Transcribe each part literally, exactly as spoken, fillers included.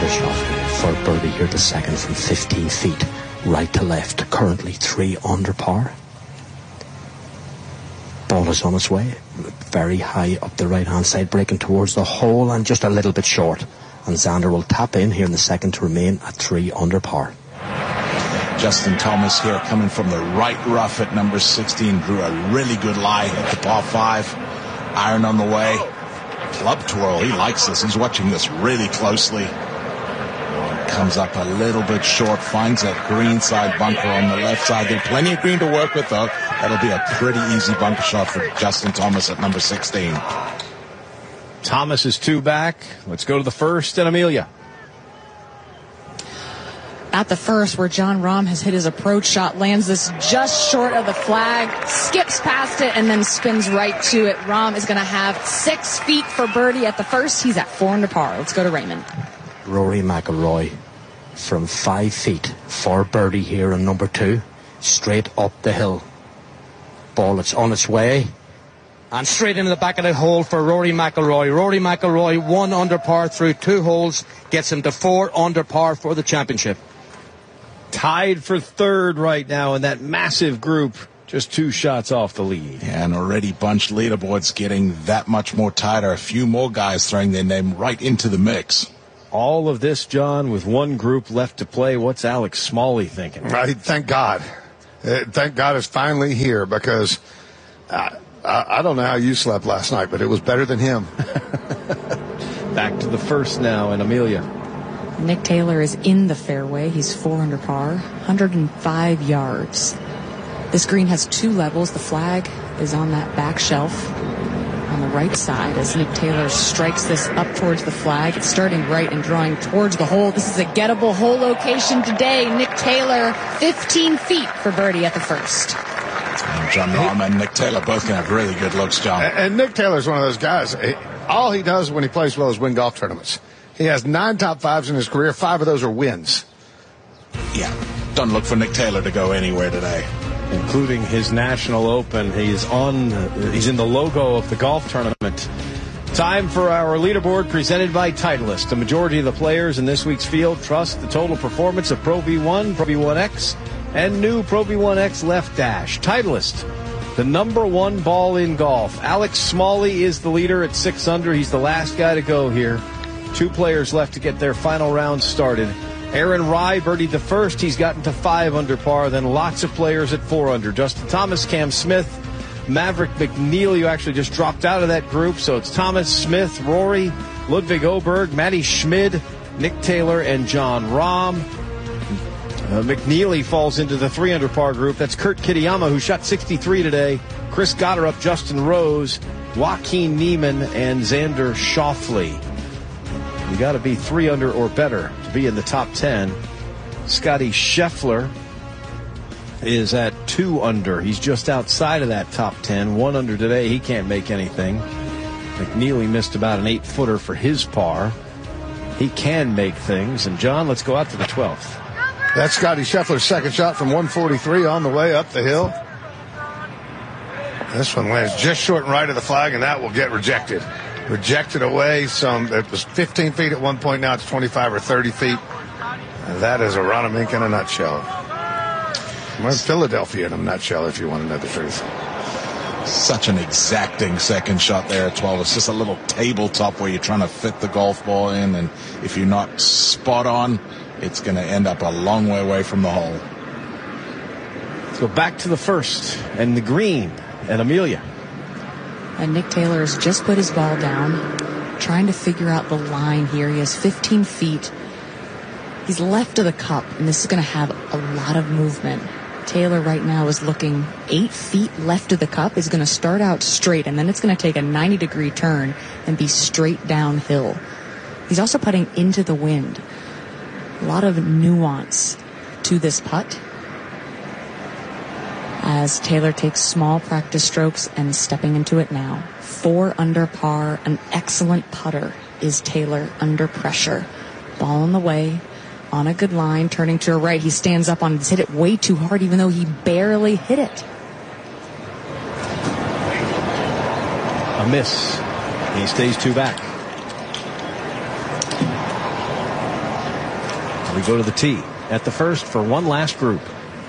Schauffele for birdie here, the second from fifteen feet, right to left, currently three under par. Ball is on its way, very high up the right hand side, breaking towards the hole and just a little bit short. And Xander will tap in here in the second to remain at three under par. Justin Thomas here coming from the right rough at number sixteen, drew a really good lie at the par five. Iron on the way. Club twirl, he likes this. He's watching this really closely. Comes up a little bit short, finds a green side bunker on the left side. There's plenty of green to work with, though. That'll be a pretty easy bunker shot for Justin Thomas at number sixteen. Thomas is two back. Let's go to the first and Amelia. At the first, where Jon Rahm has hit his approach shot, lands this just short of the flag, skips past it, and then spins right to it. Rahm is going to have six feet for birdie at the first. He's at four under par. Let's go to Raymond. Rory McIlroy from five feet for birdie here on number two, straight up the hill. Ball, it's on its way. And straight into the back of the hole for Rory McIlroy. Rory McIlroy, one under par through two holes, gets him to four under par for the championship. Tied for third right now in that massive group, just two shots off the lead. Yeah, and already bunched leaderboards getting that much more tighter. A few more guys throwing their name right into the mix. All of this, John, with one group left to play. What's Alex Smalley thinking? Right, thank God. Uh, thank God it's finally here, because I, I, I don't know how you slept last night, but it was better than him. Back to the first now, and Amelia. Nick Taylor is in the fairway. He's four under par, one hundred five yards. This green has two levels. The flag is on that back shelf on the right side as Nick Taylor strikes this up towards the flag. It's starting right and drawing towards the hole. This is a gettable hole location today. Nick Taylor, fifteen feet for birdie at the first. And Jon Rahm and Nick Taylor both can have really good looks, John. And, and Nick Taylor's one of those guys. All he does when he plays well is win golf tournaments. He has nine top fives in his career. Five of those are wins. Yeah, don't look for Nick Taylor to go anywhere today. Including his National Open. He's on. He's in the logo of the golf tournament. Time for our leaderboard presented by Titleist. The majority of the players in this week's field trust the total performance of Pro V one, Pro V one X, and new Pro V one X Left Dash. Titleist, the number one ball in golf. Alex Smalley is the leader at six under. He's the last guy to go here. Two players left to get their final round started. Aaron Rai birdied the first. He's gotten to five under par. Then lots of players at four under. Justin Thomas, Cam Smith, Maverick McNeely, who actually just dropped out of that group. So it's Thomas, Smith, Rory, Ludwig Oberg, Matty Schmid, Nick Taylor, and Jon Rahm. Uh, McNeely falls into the three under par group. That's Kurt Kitayama, who shot sixty-three today. Chris Gotterup, Justin Rose, Joaquin Niemann, and Xander Schauffele. You got to be three under or better to be in the top ten. Scotty Scheffler is at two under. He's just outside of that top ten. One under today. He can't make anything. McNeely missed about an eight footer for his par. He can make things. And John, let's go out to the twelfth. That's Scotty Scheffler's second shot from one forty-three on the way up the hill. This one lands just short and right of the flag, and that will get rejected. Rejected away some. It was fifteen feet at one point. Now it's twenty-five or thirty feet. And that is a Ronamink in a nutshell. Well, Philadelphia in a nutshell, if you want to know the truth. Such an exacting second shot there at twelve. It's just a little tabletop where you're trying to fit the golf ball in, and if you're not spot on, it's going to end up a long way away from the hole. Let's go back to the first and the green and Amelia. And Nick Taylor has just put his ball down, trying to figure out the line here. He has fifteen feet. He's left of the cup, and this is going to have a lot of movement. Taylor right now is looking eight feet left of the cup. Is going to start out straight, and then it's going to take a ninety degree turn and be straight downhill. He's also putting into the wind. A lot of nuance to this putt as Taylor takes small practice strokes and stepping into it now. Four under par, an excellent putter is Taylor under pressure. Ball on the way, on a good line, turning to her right. He stands up on it, hit it way too hard, even though he barely hit it. A miss. He stays two back. We go to the tee at the first for one last group.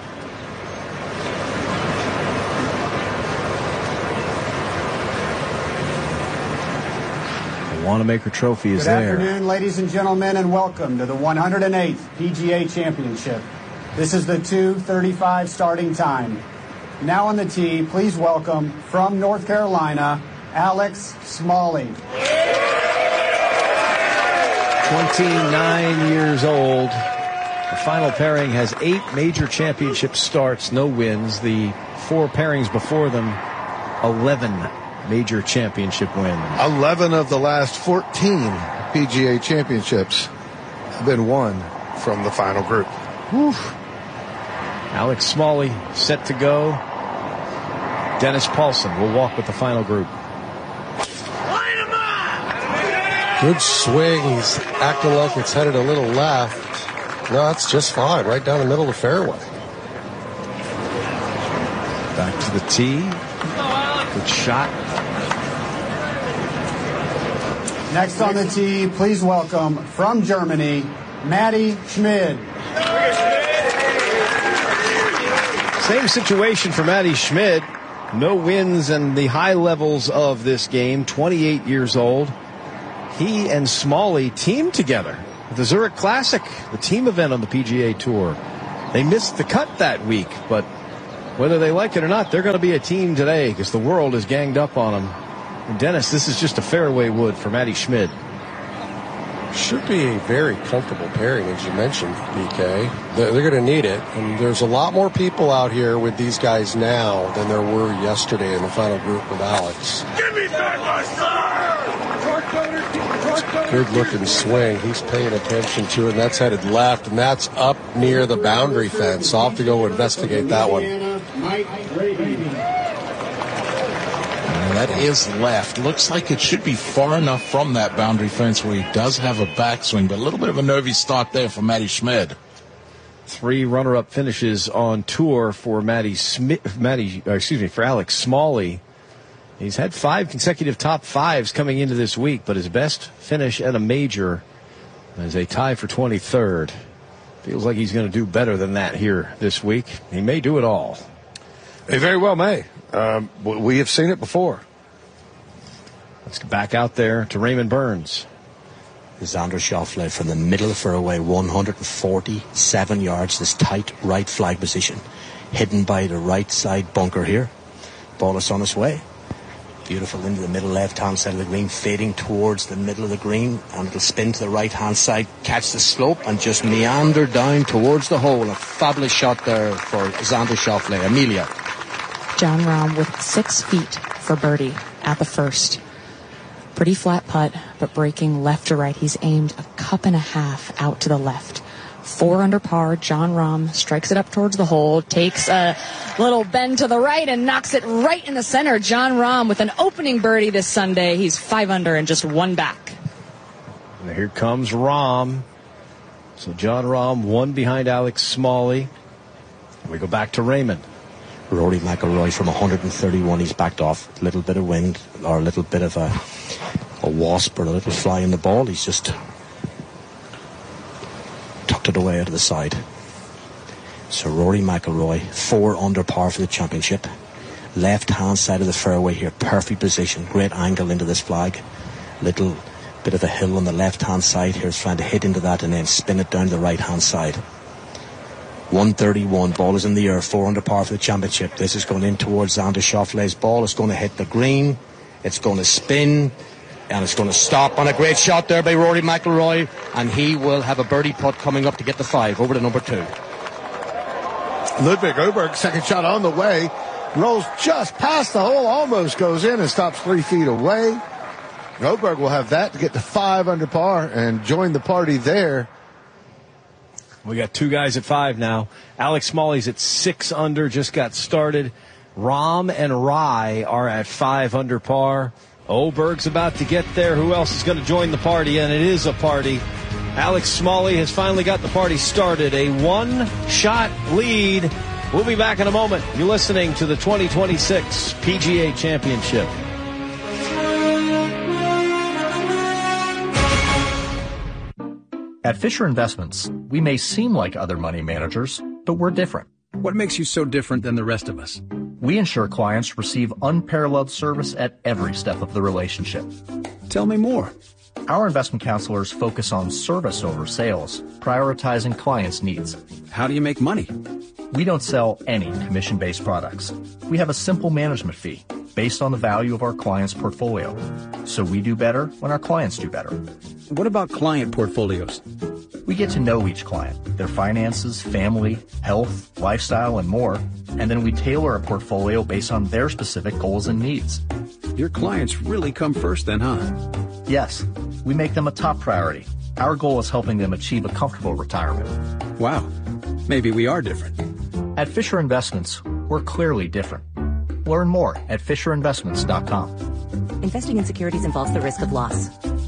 The Wanamaker Trophy is there. Good afternoon, ladies and gentlemen, and welcome to the one hundred eighth P G A Championship. This is the two thirty-five starting time. Now on the tee, please welcome from North Carolina, Alex Smalley. twenty-nine years old. The final pairing has eight major championship starts, no wins. The four pairings before them, eleven major championship wins. eleven of the last fourteen P G A championships have been won from the final group. Whew. Alex Smalley set to go. Dennis Paulson will walk with the final group. Good swing. He's acting like it's headed a little left. No, it's just fine. Right down the middle of the fairway. Back to the tee. Good shot. Next on the tee, please welcome from Germany, Matti Schmid. Same situation for Matti Schmid. No wins in the high levels of this game. twenty-eight years old. He and Smalley teamed together at the Zurich Classic, the team event on the P G A Tour. They missed the cut that week, but whether they like it or not, they're going to be a team today because the world is ganged up on them. And Dennis, this is just a fairway wood for Matti Schmid. Should be a very comfortable pairing, as you mentioned, B K. They're, they're going to need it. And there's a lot more people out here with these guys now than there were yesterday in the final group with Alex. Give me back my star! Good looking swing. He's paying attention to it, and that's headed left, and that's up near the boundary fence. I'll have to go investigate that one. And that is left. Looks like it should be far enough from that boundary fence where he does have a backswing, but a little bit of a nervy start there for Matti Schmid. Three runner-up finishes on tour for Matti Schmid, Matti, uh, excuse me, for Alex Smalley. He's had five consecutive top fives coming into this week, but his best finish at a major is a tie for twenty-third. Feels like he's going to do better than that here this week. He may do it all. He very well may. Um, we have seen it before. Let's get back out there to Raymond Burns. Xander Schauffele from the middle of the fairway, one hundred forty-seven yards, this tight right flag position, hidden by the right side bunker here. Ball is on its way. Beautiful into the middle left-hand side of the green, fading towards the middle of the green, and it'll spin to the right-hand side, catch the slope, and just meander down towards the hole. A fabulous shot there for Xander Schauffele. Amelia. Jon Rahm with six feet for birdie at the first. Pretty flat putt, but breaking left to right. He's aimed a cup and a half out to the left. Four under par. Jon Rahm strikes it up towards the hole, takes a little bend to the right and knocks it right in the center. Jon Rahm with an opening birdie this Sunday. He's five under and just one back. And here comes Rahm. So Jon Rahm one behind Alex Smalley. We go back to Raymond. Rory McIlroy from one hundred thirty-one. He's backed off. A little bit of wind or a little bit of a, a wasp or a little fly in the ball. He's just tucked it away out of the side. So Rory McIlroy, four under par for the championship. Left-hand side of the fairway here, perfect position, great angle into this flag. Little bit of a hill on the left-hand side here. He's trying to hit into that and then spin it down to the right-hand side. one thirty-one, ball is in the air, four under par for the championship. This is going in towards Xander Schauffele's ball. It's going to hit the green. It's going to spin. And it's going to stop on a great shot there by Rory McIlroy. And he will have a birdie putt coming up to get the five over to number two. Ludwig Oberg, second shot on the way. Rolls just past the hole, almost goes in and stops three feet away. Oberg will have that to get to five under par and join the party there. We got two guys at five now. Alex Smalley's at six under, just got started. Rahm and Rai are at five under par. Oberg's about to get there. Who else is going to join the party? And it is a party. Alex Smalley has finally got the party started. A one-shot lead. We'll be back in a moment. You're listening to the twenty twenty-six P G A Championship. At Fisher Investments, we may seem like other money managers, but we're different. What makes you so different than the rest of us? We ensure clients receive unparalleled service at every step of the relationship. Tell me more. Our investment counselors focus on service over sales, prioritizing clients' needs. How do you make money? We don't sell any commission-based products. We have a simple management fee based on the value of our client's portfolio. So we do better when our clients do better. What about client portfolios? We get to know each client, their finances, family, health, lifestyle, and more, and then we tailor a portfolio based on their specific goals and needs. Your clients really come first then, huh? Yes, we make them a top priority. Our goal is helping them achieve a comfortable retirement. Wow, maybe we are different. At Fisher Investments, we're clearly different. Learn more at fisher investments dot com. Investing in securities involves the risk of loss.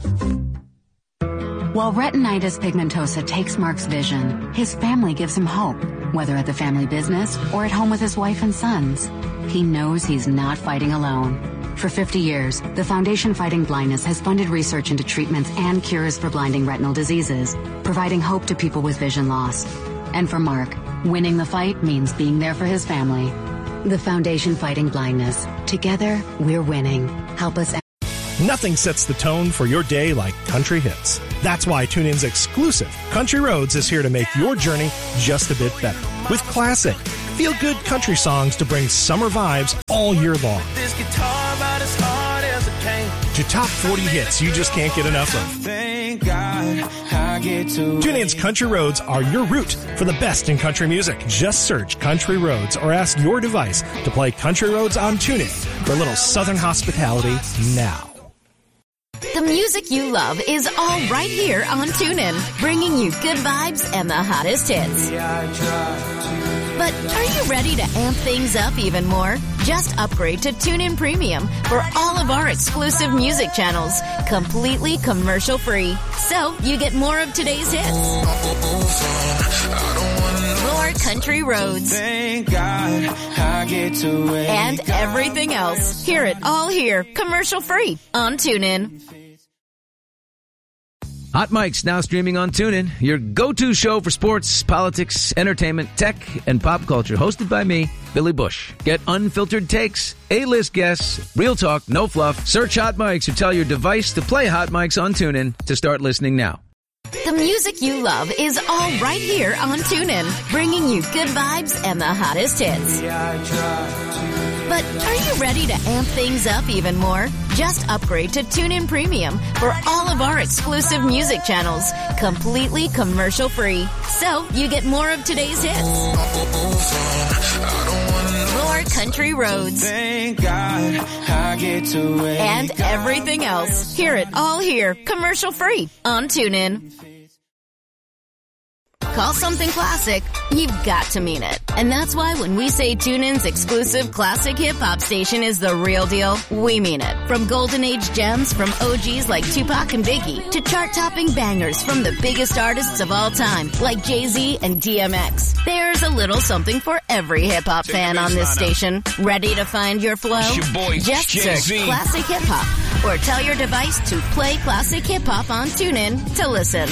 While retinitis pigmentosa takes Mark's vision, his family gives him hope, whether at the family business or at home with his wife and sons. He knows he's not fighting alone. For fifty years, the Foundation Fighting Blindness has funded research into treatments and cures for blinding retinal diseases, providing hope to people with vision loss. And for Mark, winning the fight means being there for his family. The Foundation Fighting Blindness. Together, we're winning. Help us. Nothing sets the tone for your day like country hits. That's why TuneIn's exclusive Country Roads is here to make your journey just a bit better. With classic, feel-good country songs to bring summer vibes all year long. This guitar about as hard as it can. To top forty hits you just can't get enough of. Thank God I get to. TuneIn's Country Roads are your route for the best in country music. Just search Country Roads or ask your device to play Country Roads on TuneIn for a little southern hospitality now. The music you love is all right here on TuneIn, bringing you good vibes and the hottest hits. But are you ready to amp things up even more? Just upgrade to TuneIn Premium for all of our exclusive music channels, completely commercial-free. So you get more of today's hits. More country roads. Thank God I get to wake and everything else. Hear it all here, commercial-free on TuneIn. Hot Mic's now streaming on TuneIn, your go-to show for sports, politics, entertainment, tech, and pop culture. Hosted by me, Billy Bush. Get unfiltered takes, A-list guests, real talk, no fluff. Search Hot Mic's or tell your device to play Hot Mic's on TuneIn to start listening now. The music you love is all right here on TuneIn, bringing you good vibes and the hottest hits. But are you ready to amp things up even more? Just upgrade to TuneIn Premium for all of our exclusive music channels, completely commercial-free. So you get more of today's hits. More country roads. Thank God I get to wake and everything else. Hear it all here, commercial-free on TuneIn. Call something classic, you've got to mean it. And that's why when we say TuneIn's exclusive classic hip-hop station is the real deal, we mean it. From golden age gems from O Gs like Tupac and Biggie to chart-topping bangers from the biggest artists of all time like Jay-Z and D M X. There's a little something for every hip-hop fan on this station. Ready to find your flow? Your boy, Just Jay-Z. search Classic Hip-Hop or tell your device to play Classic Hip-Hop on TuneIn to listen.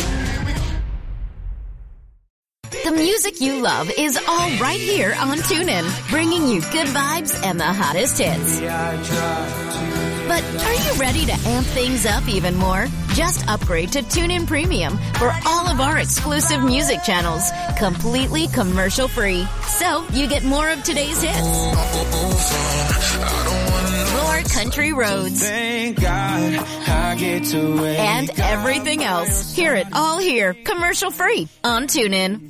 The music you love is all right here on TuneIn, bringing you good vibes and the hottest hits. But are you ready to amp things up even more? Just upgrade to TuneIn Premium for all of our exclusive music channels, completely commercial-free. So you get more of today's hits. More country roads. Thank God I get to wake and everything else. Hear it all here, commercial-free on TuneIn.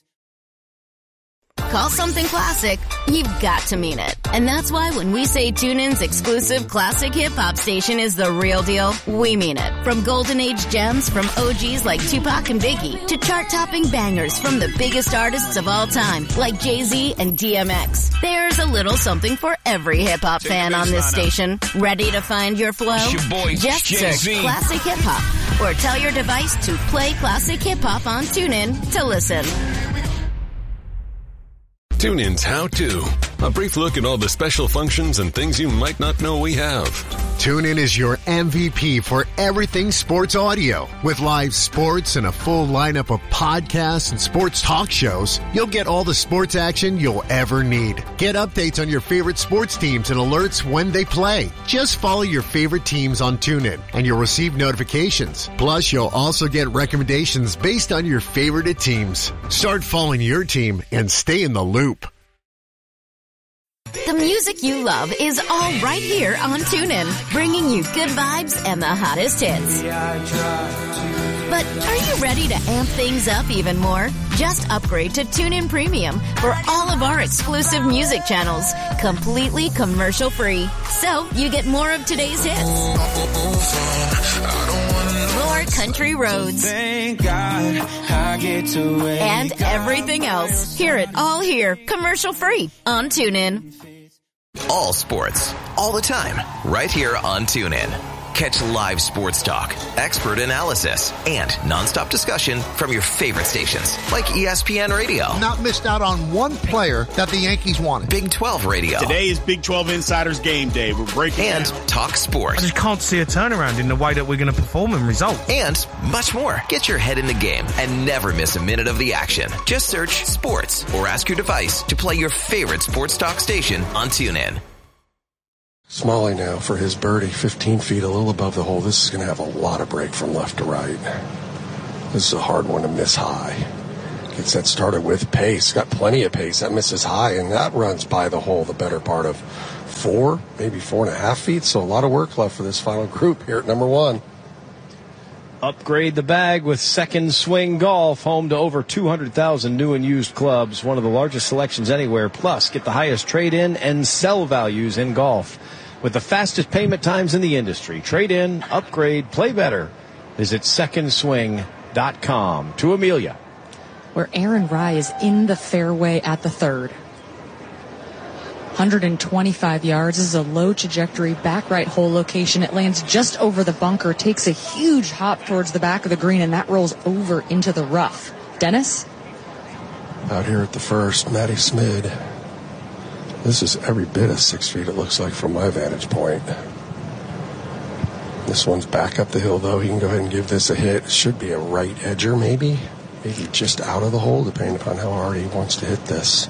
Call something classic, you've got to mean it. And that's why when we say TuneIn's exclusive classic hip-hop station is the real deal, we mean it. From golden age gems from O Gs like Tupac and Biggie to chart-topping bangers from the biggest artists of all time like Jay-Z and D M X. There's a little something for every hip-hop fan on this station. Ready to find your flow? Your boy, Just Jay-Z. search Classic Hip-Hop or tell your device to play Classic Hip-Hop on TuneIn to listen. TuneIn's How To. A brief look at all the special functions and things you might not know we have. TuneIn is your M V P for everything sports audio. With live sports and a full lineup of podcasts and sports talk shows, you'll get all the sports action you'll ever need. Get updates on your favorite sports teams and alerts when they play. Just follow your favorite teams on TuneIn, and you'll receive notifications. Plus, you'll also get recommendations based on your favorite teams. Start following your team and stay in the loop. The music you love is all right here on TuneIn, bringing you good vibes and the hottest hits. But are you ready to amp things up even more? Just upgrade to TuneIn Premium for all of our exclusive music channels, completely commercial-free. So you get more of today's hits, more country roads, Thank God I get to wake and everything else. Hear it all here, commercial-free on TuneIn. All sports, all the time, right here on TuneIn. Catch live sports talk, expert analysis, and nonstop discussion from your favorite stations, like E S P N Radio. Not missed out on one player that the Yankees wanted. Big twelve Radio. Today is Big twelve Insiders Game Day. We're breaking And down. Talk Sports. I just can't see a turnaround in the way that we're going to perform and result. And much more. Get your head in the game and never miss a minute of the action. Just search sports or ask your device to play your favorite sports talk station on TuneIn. Smalley now for his birdie, fifteen feet, a little above the hole. This is going to have a lot of break from left to right. This is a hard one to miss high. Gets that started with pace. Got plenty of pace. That misses high, and that runs by the hole the better part of four, maybe four and a half feet. So a lot of work left for this final group here at number one. Upgrade the bag with Second Swing Golf, home to over two hundred thousand new and used clubs, one of the largest selections anywhere. Plus, get the highest trade-in and sell values in golf with the fastest payment times in the industry. Trade in, upgrade, play better. Visit second swing dot com. To Amelia, where Aaron Rai is in the fairway at the third. one hundred twenty-five yards. This is a low trajectory back right hole location. It lands just over the bunker, takes a huge hop towards the back of the green, and that rolls over into the rough. Dennis? Out here at the first, Matty Smid. This is every bit of six feet, it looks like, from my vantage point. This one's back up the hill, though. He can go ahead and give this a hit. It should be a right edger, maybe. Maybe just out of the hole, depending upon how hard he wants to hit this.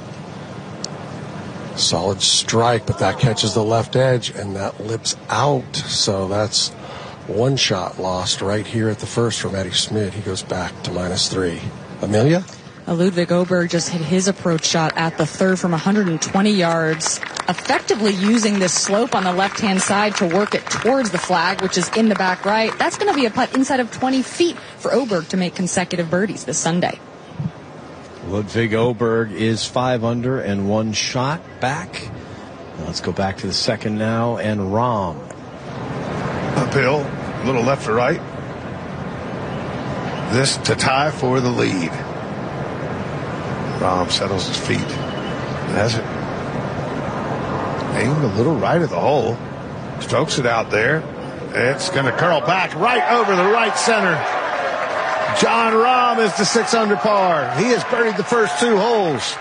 Solid strike, but that catches the left edge, and that lips out. So that's one shot lost right here at the first for Matty Smid. He goes back to minus three. Amelia? Ludwig Oberg just hit his approach shot at the third from one hundred twenty yards, effectively using this slope on the left-hand side to work it towards the flag, which is in the back right. That's going to be a putt inside of twenty feet for Oberg to make consecutive birdies this Sunday. Ludwig Oberg is five under and one shot back. Now let's go back to the second now, and Rahm. Uphill, a little left to right. This to tie for the lead. Rahm settles his feet. Has it aimed a little right of the hole. Strokes it out there. It's going to curl back right over the right center. Jon Rahm is the six under par. He has birdied the first two holes.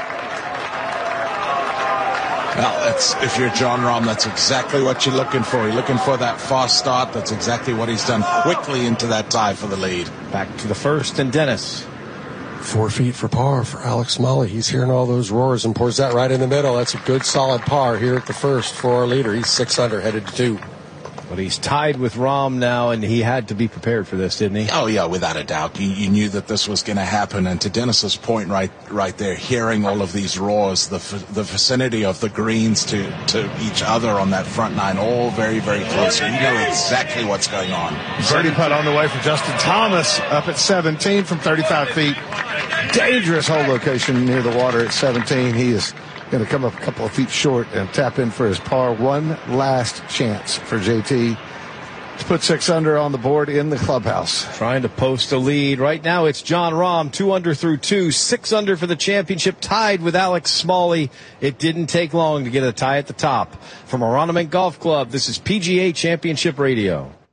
Well, that's, if you're Jon Rahm, that's exactly what you're looking for. You're looking for that fast start. That's exactly what he's done, quickly into that tie for the lead. Back to the first, and Dennis. Four feet for par for Alex Smalley. He's hearing all those roars and pours that right in the middle. That's a good solid par here at the first for our leader. He's six under, headed to two. But he's tied with Rahm now, and he had to be prepared for this, didn't he? Oh, yeah, without a doubt. You, you knew that this was going to happen. And to Dennis's point right right there, hearing all of these roars, the the vicinity of the greens to, to each other on that front nine, all very, very close. You know exactly what's going on. Birdie putt on the way for Justin Thomas up at seventeen from thirty-five feet. Dangerous hole location near the water at seventeen. He is going to come up a couple of feet short and tap in for his par. One last chance for J T to put six under on the board in the clubhouse. Trying to post a lead. Right now it's Jon Rahm, two under through two, six under for the championship, tied with Alex Smalley. It didn't take long to get a tie at the top. From Aronimink Golf Club, this is P G A Championship Radio.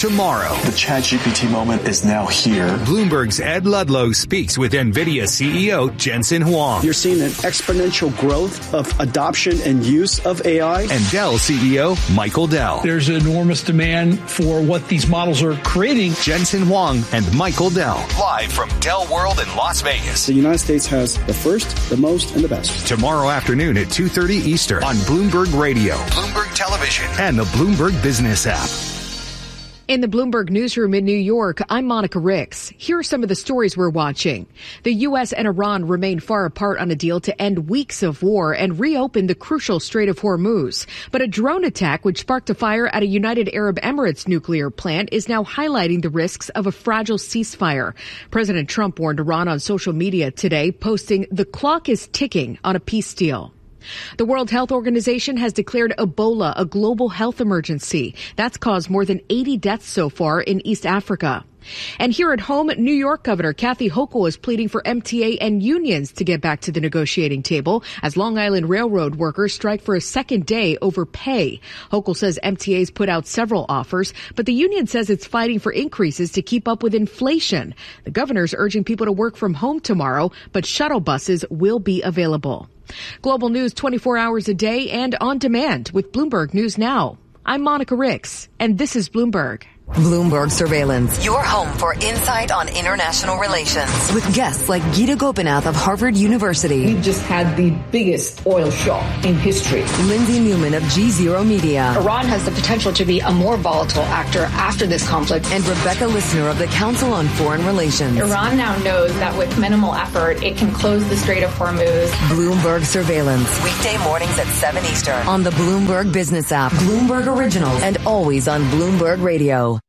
tomorrow. The ChatGPT moment is now here. Bloomberg's Ed Ludlow speaks with NVIDIA C E O Jensen Huang. You're seeing an exponential growth of adoption and use of A I. And Dell C E O Michael Dell. There's enormous demand for what these models are creating. Jensen Huang and Michael Dell. Live from Dell World in Las Vegas. The United States has the first, the most, and the best. Tomorrow afternoon at two thirty Eastern on Bloomberg Radio, Bloomberg Television, and the Bloomberg Business app. In the Bloomberg newsroom in New York, I'm Monica Ricks. Here are some of the stories we're watching. The U S and Iran remain far apart on a deal to end weeks of war and reopen the crucial Strait of Hormuz. But a drone attack which sparked a fire at a United Arab Emirates nuclear plant is now highlighting the risks of a fragile ceasefire. President Trump warned Iran on social media today, posting, "The clock is ticking on a peace deal." The World Health Organization has declared Ebola a global health emergency. That's caused more than eighty deaths so far in East Africa. And here at home, New York Governor Kathy Hochul is pleading for M T A and unions to get back to the negotiating table as Long Island Railroad workers strike for a second day over pay. Hochul says M T A's put out several offers, but the union says it's fighting for increases to keep up with inflation. The governor's urging people to work from home tomorrow, but shuttle buses will be available. Global news twenty-four hours a day and on demand with Bloomberg News Now. I'm Monica Ricks, and this is Bloomberg. Bloomberg Surveillance, your home for insight on international relations. With guests like Gita Gopinath of Harvard University. We've just had the biggest oil shock in history. Lindsay Newman of G Zero Media. Iran has the potential to be a more volatile actor after this conflict. And Rebecca Lissner of the Council on Foreign Relations. Iran now knows that with minimal effort, it can close the Strait of Hormuz. Bloomberg Surveillance. Weekday mornings at seven Eastern. On the Bloomberg Business app, Bloomberg Originals, and always on Bloomberg Radio.